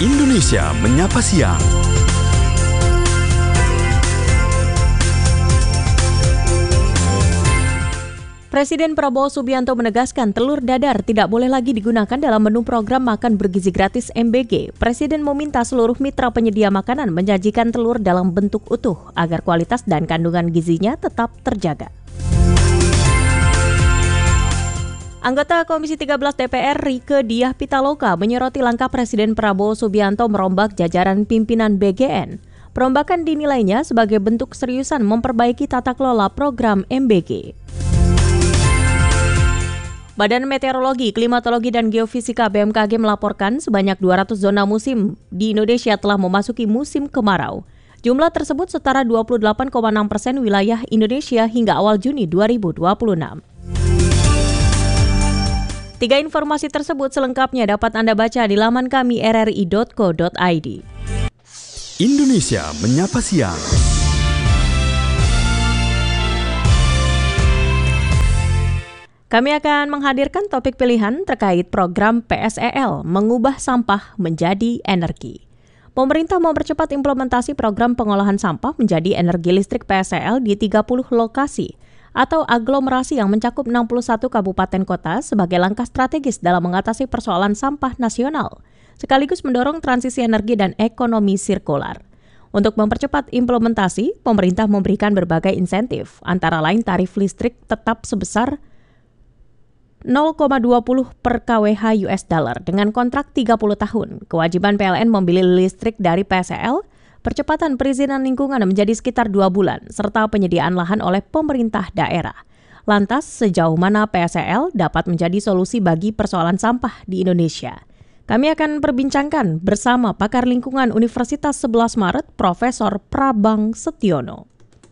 Indonesia Menyapa Siang. Presiden Prabowo Subianto menegaskan telur dadar tidak boleh lagi digunakan dalam menu program makan bergizi gratis MBG. Presiden meminta seluruh mitra penyedia makanan menyajikan telur dalam bentuk utuh agar kualitas dan kandungan gizinya tetap terjaga. Anggota Komisi 13 DPR Rieke Diah Pitaloka menyoroti langkah Presiden Prabowo Subianto merombak jajaran pimpinan BGN. Perombakan dinilainya sebagai bentuk keseriusan memperbaiki tata kelola program MBG. Badan Meteorologi, Klimatologi, dan Geofisika BMKG melaporkan sebanyak 200 zona musim di Indonesia telah memasuki musim kemarau. Jumlah tersebut setara 28,6% wilayah Indonesia hingga awal Juni 2026. Tiga informasi tersebut selengkapnya dapat Anda baca di laman kami rri.co.id. Indonesia Menyapa Siang. Kami akan menghadirkan topik pilihan terkait program PSEL mengubah sampah menjadi energi. Pemerintah mempercepat implementasi program pengolahan sampah menjadi energi listrik PSEL di 30 lokasi atau aglomerasi yang mencakup 61 kabupaten kota sebagai langkah strategis dalam mengatasi persoalan sampah nasional, sekaligus mendorong transisi energi dan ekonomi sirkular. Untuk mempercepat implementasi, pemerintah memberikan berbagai insentif, antara lain tarif listrik tetap sebesar 0,20 per kWh US dollar dengan kontrak 30 tahun, kewajiban PLN membeli listrik dari PSEL, percepatan perizinan lingkungan menjadi sekitar 2 bulan, serta penyediaan lahan oleh pemerintah daerah. Lantas, sejauh mana PSEL dapat menjadi solusi bagi persoalan sampah di Indonesia? Kami akan perbincangkan bersama pakar lingkungan Universitas 11 Maret, Profesor Prabang Setiono.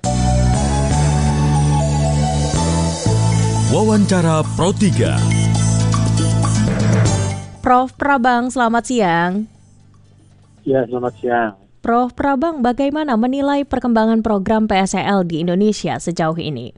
Wawancara Pro 3. Prof. Prabang, selamat siang. Ya, selamat siang. Prof. Prabang, bagaimana menilai perkembangan program PSEL di Indonesia sejauh ini?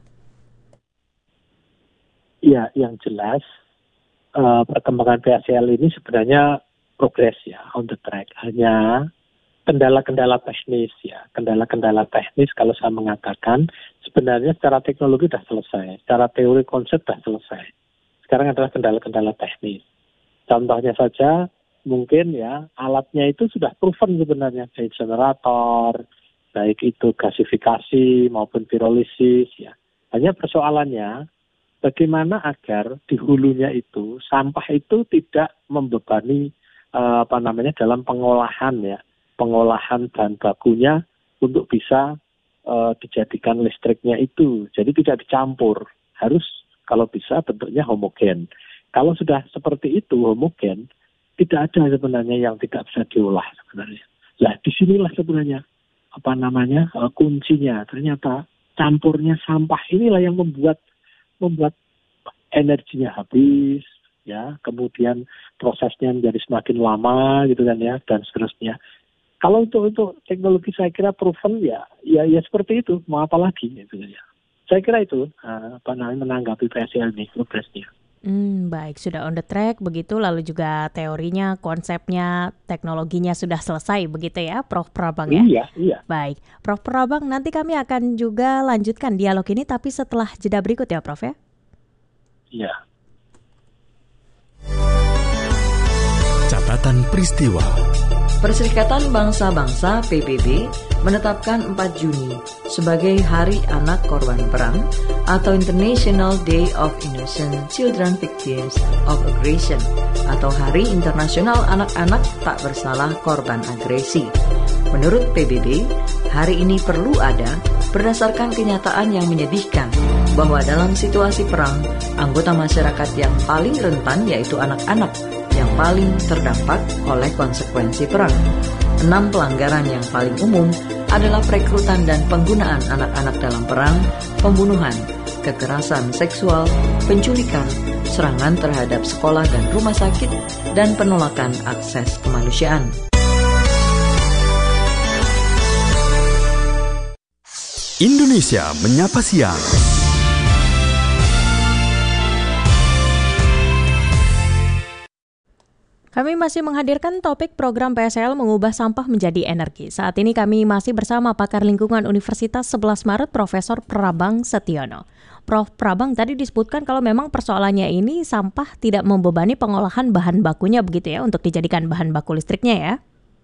Ya, yang jelas perkembangan PSEL ini sebenarnya progres ya, on the track. Hanya kendala-kendala teknis ya, kendala-kendala teknis kalau saya mengatakan sebenarnya secara teknologi sudah selesai, secara teori konsep sudah selesai. Sekarang adalah kendala-kendala teknis. Contohnya saja mungkin ya alatnya itu sudah proven sebenarnya, baik generator, baik itu gasifikasi maupun pirolisis ya. Hanya persoalannya bagaimana agar di hulunya itu sampah itu tidak membebani dalam pengolahan ya. Pengolahan bahan bakunya untuk bisa dijadikan listriknya itu. Jadi tidak dicampur. Harus kalau bisa bentuknya homogen. Kalau sudah seperti itu homogen, tidak ada sebenarnya yang tidak bisa diolah sebenarnya. Nah, disinilah sebenarnya kuncinya. Ternyata campurnya sampah inilah yang membuat energinya habis, ya. Kemudian prosesnya menjadi semakin lama gitu kan ya, dan seterusnya. Kalau untuk teknologi saya kira proven ya seperti itu, mau apa lagi gitu ya. Saya kira itu menanggapi PSEL ini progresnya. Baik, sudah on the track begitu, lalu juga teorinya, konsepnya, teknologinya sudah selesai begitu ya, Prof. Prabang ya? Iya. Baik, Prof. Prabang, nanti kami akan juga lanjutkan dialog ini tapi setelah jeda berikut ya, Prof ya? Iya. Catatan peristiwa. Perserikatan Bangsa-Bangsa PBB menetapkan 4 Juni sebagai Hari Anak Korban Perang atau International Day of Innocent Children Victims of Aggression atau Hari Internasional Anak-anak Tak Bersalah Korban Agresi. Menurut PBB, hari ini perlu ada berdasarkan kenyataan yang menyedihkan bahwa dalam situasi perang, anggota masyarakat yang paling rentan yaitu anak-anak yang paling terdampak oleh konsekuensi perang. 6 pelanggaran yang paling umum adalah perekrutan dan penggunaan anak-anak dalam perang, pembunuhan, kekerasan seksual, penculikan, serangan terhadap sekolah dan rumah sakit, dan penolakan akses kemanusiaan. Indonesia Menyapa Siang. Kami masih menghadirkan topik program PSEL mengubah sampah menjadi energi. Saat ini kami masih bersama pakar lingkungan Universitas 11 Maret, Profesor Prabang Setiono. Prof. Prabang, tadi disebutkan kalau memang persoalannya ini sampah tidak membebani pengolahan bahan bakunya begitu ya, untuk dijadikan bahan baku listriknya ya?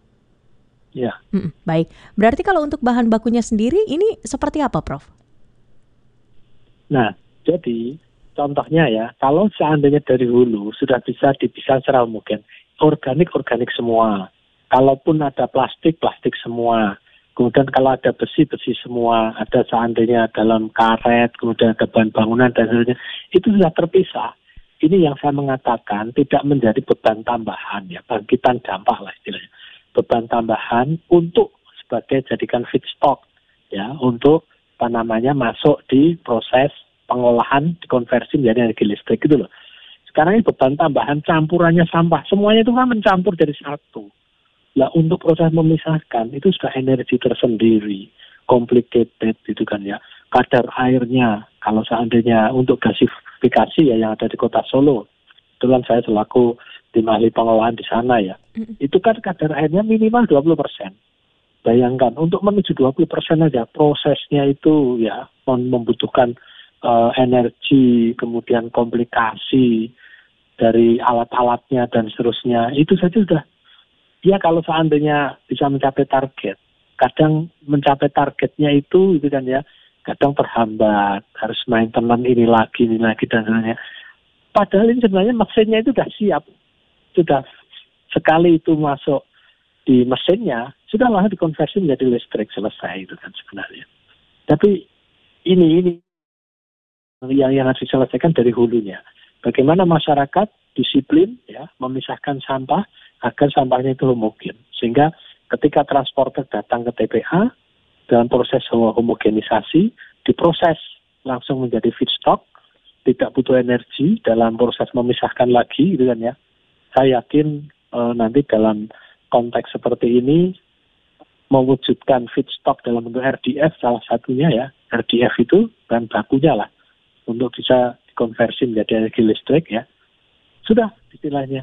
Ya. Baik, berarti kalau untuk bahan bakunya sendiri ini seperti apa, Prof? Nah, jadi contohnya ya, kalau seandainya dari hulu sudah bisa dipisah secara homogen, organik semua. Kalaupun ada plastik semua. Kemudian kalau ada besi semua. Ada seandainya dalam karet, kemudian ada bahan bangunan dan sebagainya. Itu sudah terpisah. Ini yang saya mengatakan tidak menjadi beban tambahan ya, bangkitan dampak lah istilahnya. Beban tambahan untuk sebagai jadikan feedstock ya, untuk masuk di proses pengolahan, dikonversi menjadi energi listrik gitu loh. Sekarang ini beban tambahan campurannya sampah, semuanya itu kan mencampur jadi satu. Nah, untuk proses memisahkan itu sudah energi tersendiri, complicated gitu kan ya. Kadar airnya, kalau seandainya untuk gasifikasi ya yang ada di Kota Solo, kebetulan saya selaku tim ahli pengolahan di sana ya, itu kan kadar airnya minimal 20%. Bayangkan, untuk menuju 20% aja prosesnya itu ya membutuhkan energi, kemudian komplikasi dari alat-alatnya dan seterusnya. Itu saja sudah, ya kalau seandainya bisa mencapai target, kadang mencapai targetnya itu kan ya, kadang terhambat, harus maintenance ini lagi dan sebagainya. Padahal ini sebenarnya mesinnya itu sudah siap, sudah sekali itu masuk di mesinnya, sudah langsung dikonversi menjadi listrik, selesai itu kan sebenarnya. Tapi ini yang harus diselesaikan dari hulunya. Bagaimana masyarakat disiplin ya memisahkan sampah agar sampahnya itu homogen. Sehingga ketika transporter datang ke TPA dalam proses homogenisasi, diproses langsung menjadi feedstock, tidak butuh energi dalam proses memisahkan lagi gitu kan ya. Saya yakin nanti dalam konteks seperti ini mewujudkan feedstock dalam bentuk RDF salah satunya ya. RDF itu bahan bakunya lah untuk bisa dikonversi menjadi energi listrik ya. Sudah istilahnya.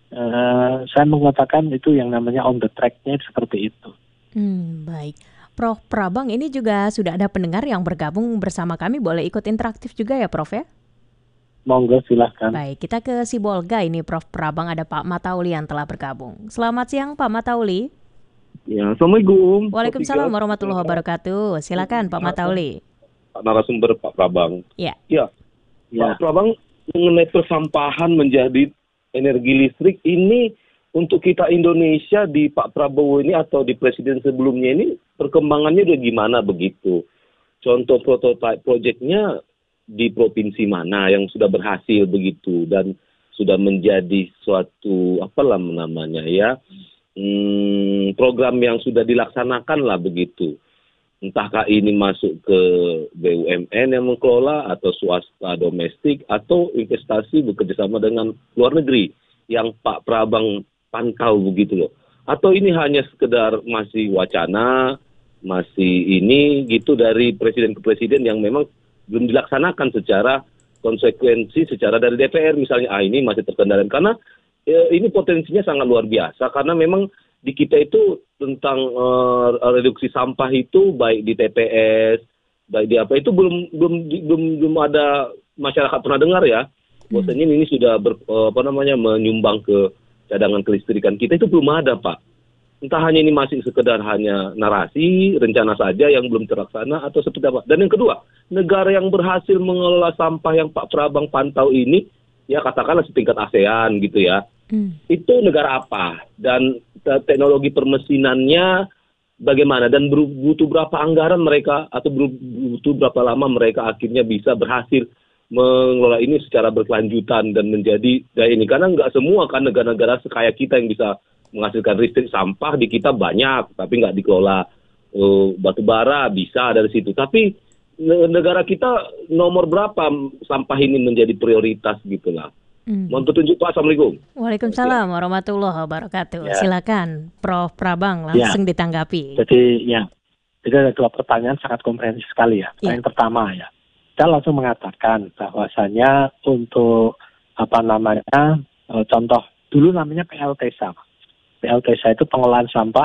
Saya mengatakan itu yang namanya on the track-nya seperti itu. Baik. Prof. Prabang, ini juga sudah ada pendengar yang bergabung bersama kami. Boleh ikut interaktif juga ya, Prof ya? Monggo, silahkan. Baik, kita ke Sibolga ini, Prof. Prabang, ada Pak Matauli yang telah bergabung. Selamat siang, Pak Matauli. Ya, Assalamualaikum. Waalaikumsalam warahmatullahi wabarakatuh. Silakan, Pak Matauli. Pak narasumber Pak Prabang. Ya. Pak Prabang, mengenai persampahan menjadi energi listrik ini untuk kita Indonesia di Pak Prabowo ini atau di presiden sebelumnya ini perkembangannya udah gimana begitu? Contoh prototype project-nya di provinsi mana yang sudah berhasil begitu dan sudah menjadi suatu program yang sudah dilaksanakan lah begitu. Entahkah ini masuk ke BUMN yang mengelola atau swasta domestik atau investasi bekerjasama dengan luar negeri yang Pak Prabang pantau begitu loh. Atau ini hanya sekedar masih wacana, masih ini gitu dari presiden ke presiden yang memang belum dilaksanakan secara konsekuensi secara dari DPR misalnya. Ini masih terkendala karena ini potensinya sangat luar biasa karena memang di kita itu tentang reduksi sampah itu baik di TPS, baik di apa itu belum ada masyarakat pernah dengar ya. Bahwasanya ini sudah menyumbang ke cadangan kelistrikan kita itu belum ada, Pak. Entah hanya ini masih sekedar hanya narasi, rencana saja yang belum terlaksana atau seperti apa. Dan yang kedua, negara yang berhasil mengelola sampah yang Pak Prabang pantau ini, ya katakanlah setingkat ASEAN gitu ya. Itu negara apa? Dan teknologi permesinannya bagaimana? Dan butuh berapa anggaran mereka atau butuh berapa lama mereka akhirnya bisa berhasil mengelola ini secara berkelanjutan dan menjadi ini. Karena nggak semua kan negara-negara sekaya kita yang bisa menghasilkan listrik. Sampah di kita banyak, tapi nggak dikelola. Batu bara bisa dari situ. Tapi negara kita nomor berapa sampah ini menjadi prioritas gitu lah. Mohon petunjuk Pak. Assalamualaikum. Waalaikumsalam warahmatullahi wabarakatuh. Silakan Prof. Prabang langsung ditanggapi. Jadi ada dua pertanyaan sangat komprehensif sekali ya. Yang pertama ya, saya langsung mengatakan bahwasanya untuk contoh dulu namanya PLTSA. PLTSA itu pengolahan sampah,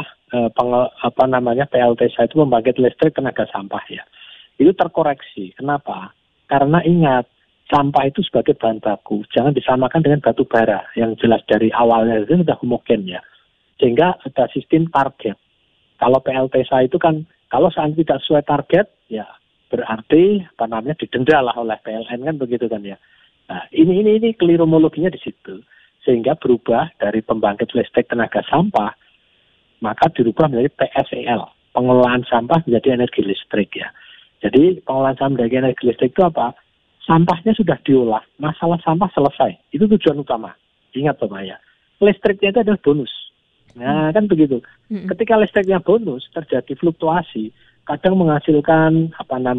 PLTSA itu pembangkit listrik tenaga sampah ya. Itu terkoreksi. Kenapa? Karena ingat, sampah itu sebagai bahan baku, jangan disamakan dengan batu bara yang jelas dari awalnya itu sudah homogen ya. Sehingga ada sistem target. Kalau PLTSA itu kan, kalau seandainya tidak sesuai target, ya berarti didenda lah oleh PLN kan begitu kan ya. Nah, ini kelirumologinya di situ. Sehingga berubah dari pembangkit listrik tenaga sampah, maka dirubah menjadi PSEL, pengelolaan sampah menjadi energi listrik ya. Jadi pengelolaan sampah menjadi energi listrik itu apa? Sampahnya sudah diolah, masalah sampah selesai. Itu tujuan utama. Ingat Bapak ya, listriknya itu adalah bonus. Nah kan begitu. Ketika listriknya bonus, terjadi fluktuasi, kadang menghasilkan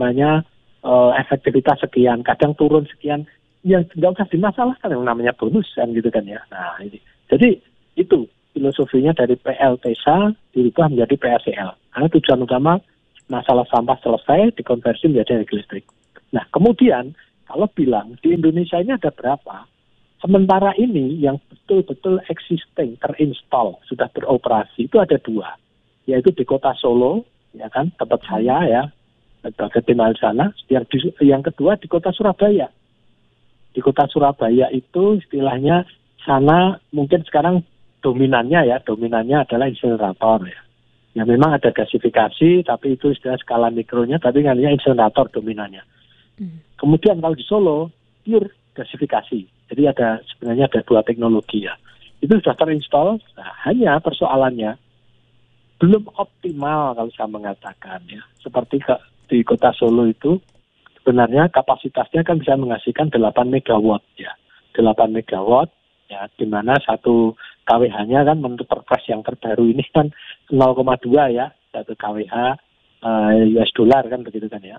efektivitas sekian, kadang turun sekian. Yang nggak usah dimasalahkan yang namanya bonus kan gitu kan ya. Nah ini, jadi itu filosofinya dari PLTSA dirubah menjadi PSEL. Karena tujuan utama masalah sampah selesai dikonversi menjadi energi listrik. Nah kemudian kalau bilang di Indonesia ini ada berapa? Sementara ini yang betul-betul existing, terinstall, sudah beroperasi itu ada 2, yaitu di Kota Solo, ya kan, tempat saya ya, sebagai tim di sana. Yang kedua di Kota Surabaya. Di Kota Surabaya itu istilahnya sana mungkin sekarang dominannya adalah insinerator ya. Ya memang ada gasifikasi, tapi itu istilah skala mikronya, tapi ngannya insinerator dominannya. Kemudian kalau di Solo pure gasifikasi. Jadi sebenarnya ada 2 teknologi ya. Itu sudah terinstall. Nah, hanya persoalannya belum optimal kalau saya mengatakan ya. Seperti di Kota Solo itu sebenarnya kapasitasnya kan bisa menghasilkan 8 megawatt ya. 8 megawatt ya, di mana 1 kWh-nya kan menurut perpres yang terbaru ini kan 0,2 ya, 1 kWh US dollar kan begitu kan ya.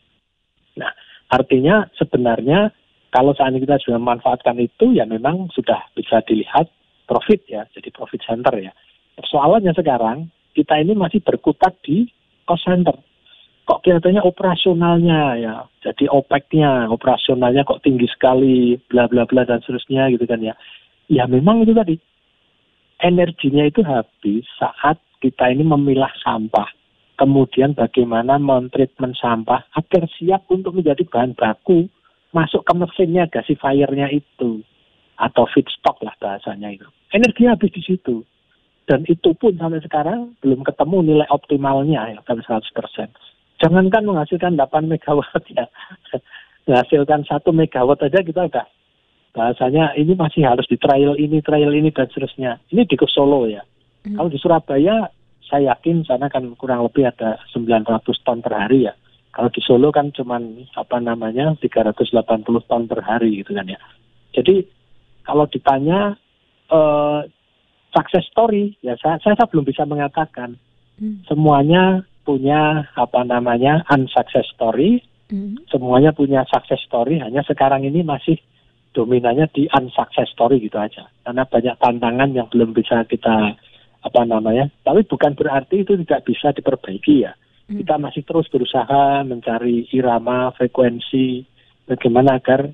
Nah, artinya sebenarnya kalau saat ini kita sudah memanfaatkan itu ya memang sudah bisa dilihat profit ya, jadi profit center ya. Persoalannya sekarang kita ini masih berkutat di cost center. Kok kelihatannya operasionalnya ya, jadi OPEC-nya, operasionalnya kok tinggi sekali, bla bla bla dan seterusnya gitu kan ya. Ya memang itu tadi, energinya itu habis saat kita ini memilah sampah. Kemudian bagaimana mentreatment sampah agar siap untuk menjadi bahan baku masuk ke mesinnya, gasifier-nya itu. Atau feedstock lah bahasanya itu. Energinya habis di situ. Dan itu pun sampai sekarang belum ketemu nilai optimalnya ya, sampai 100%. Jangankan menghasilkan 8 megawatt ya, menghasilkan 1 megawatt aja kita udah bahasanya ini masih harus di trial ini dan seterusnya. Ini di Solo ya. Kalau di Surabaya saya yakin sana kan kurang lebih ada 900 ton per hari ya. Kalau di Solo kan cuman 380 ton per hari gitu kan ya. Jadi kalau ditanya success story ya saya belum bisa mengatakan. Semuanya punya unsuccess story, semuanya punya success story, hanya sekarang ini masih dominannya di unsuccess story gitu aja. Karena banyak tantangan yang belum bisa kita tapi bukan berarti itu tidak bisa diperbaiki ya. Kita masih terus berusaha mencari irama, frekuensi, bagaimana agar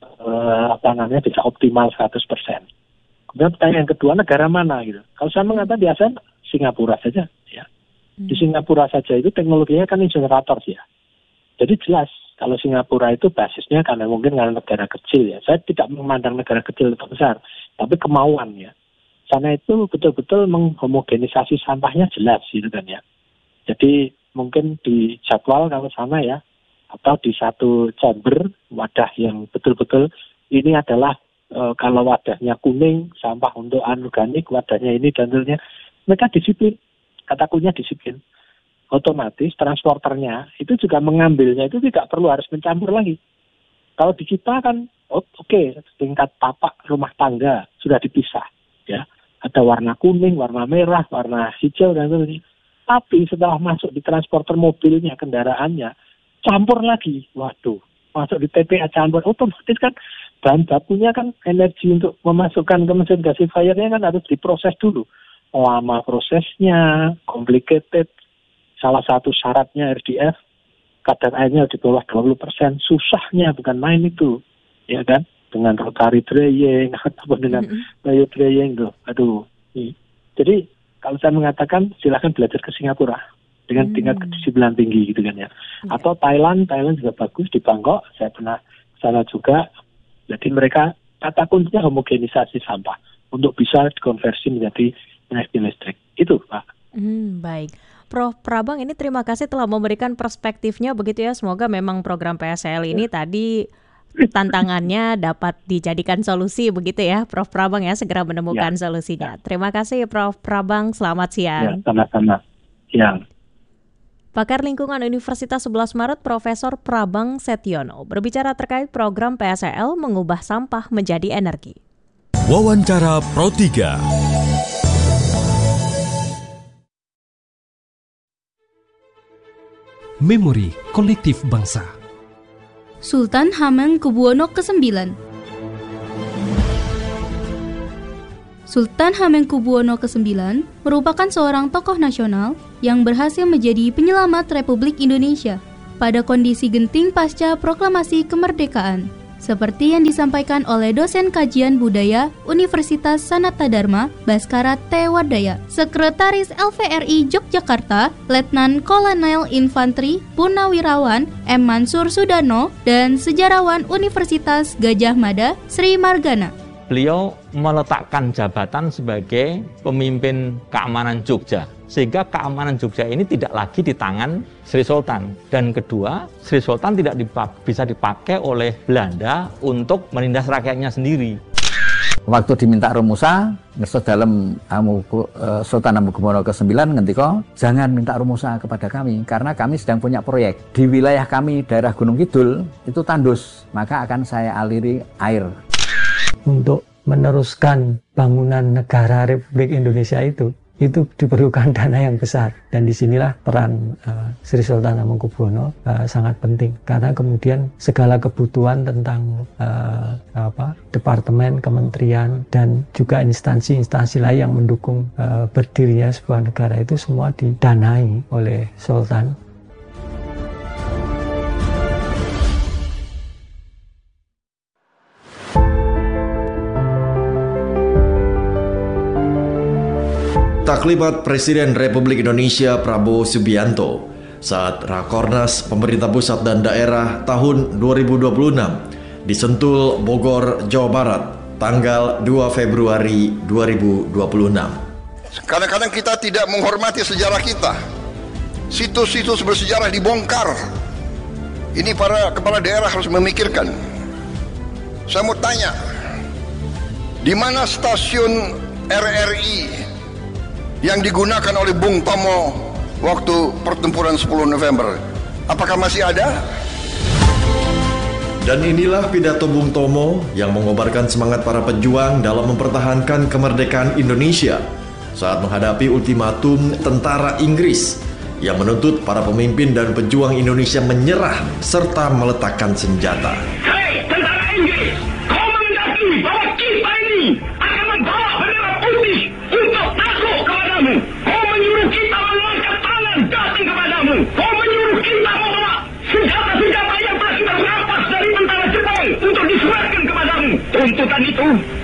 bisa optimal 100%. Kemudian pertanyaan kedua, negara mana gitu. Kalau saya mengatakan biasa Singapura saja ya. Di Singapura saja itu teknologinya kan insinerator ya. Jadi jelas kalau Singapura itu basisnya karena negara kecil ya. Saya tidak memandang negara kecil atau besar, tapi kemauan ya. Sana itu betul-betul menghomogenisasi sampahnya jelas gitu kan ya. Jadi mungkin di jadwal kalau sama ya, atau di satu chamber wadah yang betul-betul ini adalah kalau wadahnya kuning sampah untuk anorganik, wadahnya ini dan sebagainya, mereka disiplin. Kata kuncinya disiplin. Otomatis transporternya itu juga mengambilnya itu tidak perlu harus mencampur lagi. Kalau di kita kan oke, tingkat tapak rumah tangga sudah dipisah ya. Ada warna kuning, warna merah, warna hijau dan sebagainya. Tapi setelah masuk di transporter mobilnya, kendaraannya campur lagi. Waduh, masuk di TPA campur, otomatis kan bahan bakunya kan energi untuk memasukkan ke mesin gasifiernya kan harus diproses dulu. Lama prosesnya, complicated. Salah satu syaratnya RDF, kadar airnya di bawah 20%. Susahnya bukan main itu, ya kan? dengan rotary draying ataupun dengan bio draying tuh. Aduh. Jadi kalau saya mengatakan silakan belajar ke Singapura dengan tingkat kedisiplinan tinggi gitu kan ya. Atau Thailand juga bagus di Bangkok, saya pernah sana juga. Jadi mereka kata kuncinya homogenisasi sampah untuk bisa dikonversi menjadi energi listrik. Itu Pak. Baik. Prof. Prabang, ini terima kasih telah memberikan perspektifnya begitu ya. Semoga memang program PSL ini tadi tantangannya dapat dijadikan solusi begitu ya, Prof. Prabang ya, segera menemukan solusinya. Terima kasih Prof. Prabang, selamat siang. Ya, sama-sama. Siang. Pakar Lingkungan Universitas 11 Maret Profesor Prabang Setiono berbicara terkait program PSL mengubah sampah menjadi energi. Wawancara Pro 3. Memori Kolektif Bangsa. Sultan Hamengkubuwono ke-9. Sultan Hamengkubuwono ke-9 merupakan seorang tokoh nasional yang berhasil menjadi penyelamat Republik Indonesia pada kondisi genting pasca proklamasi kemerdekaan, seperti yang disampaikan oleh dosen kajian budaya Universitas Sanata Dharma, Baskara T. Wardaya, Sekretaris LVRI Yogyakarta, Letnan Kolonel Infanteri Purnawirawan M. Mansur Sudarno, dan sejarawan Universitas Gajah Mada, Sri Margana. Beliau meletakkan jabatan sebagai pemimpin keamanan Jogja, sehingga keamanan Jogja ini tidak lagi di tangan Sri Sultan. Dan kedua, Sri Sultan tidak bisa dipakai oleh Belanda untuk menindas rakyatnya sendiri. Waktu diminta rumusa, ngerso dalam Sultan Hamengkubuwono ke-9 ngendika, jangan minta rumusa kepada kami karena kami sedang punya proyek di wilayah kami, daerah Gunung Kidul itu tandus, maka akan saya aliri air. Untuk meneruskan bangunan negara Republik Indonesia itu diperlukan dana yang besar, dan disinilah peran Sri Sultan Hamengkubuwono sangat penting, karena kemudian segala kebutuhan tentang departemen, kementerian, dan juga instansi-instansi lain yang mendukung berdirinya sebuah negara itu semua didanai oleh Sultan. Taklimat Presiden Republik Indonesia Prabowo Subianto saat Rakornas Pemerintah Pusat dan Daerah tahun 2026 di Sentul, Bogor, Jawa Barat, tanggal 2 Februari 2026. Kadang-kadang kita tidak menghormati sejarah kita. Situs-situs bersejarah dibongkar. Ini para kepala daerah harus memikirkan. Saya mau tanya, di mana stasiun RRI yang digunakan oleh Bung Tomo waktu pertempuran 10 November? Apakah masih ada? Dan inilah pidato Bung Tomo yang mengobarkan semangat para pejuang dalam mempertahankan kemerdekaan Indonesia saat menghadapi ultimatum tentara Inggris yang menuntut para pemimpin dan pejuang Indonesia menyerah serta meletakkan senjata. Hei, tentara Inggris, kau mengendaki bahwa kita ini akan membawa bendera putih untuk takluk kepadamu. Kau menyuruh kita mengangkat tangan datang kepadamu. Kau menyuruh kita membawa senjata-senjata yang telah kita rampas dari tentara Jepang untuk diserahkan kepadamu. Tuntutan itu